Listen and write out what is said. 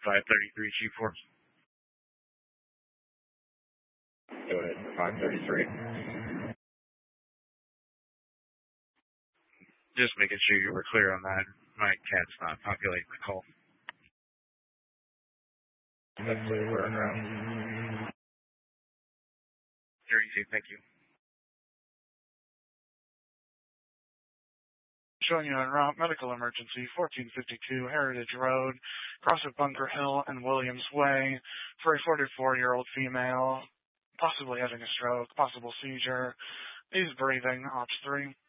533 Q4. Go ahead, 533. Just making sure you were clear on that. My cat's not populating the call. That's clear. We're on route. 32, thank you. Showing you en route, medical emergency, 1452 Heritage Road, cross of Bunker Hill and Williams Way, for a 44-year-old female, possibly having a stroke, possible seizure. He's breathing, Ops 3.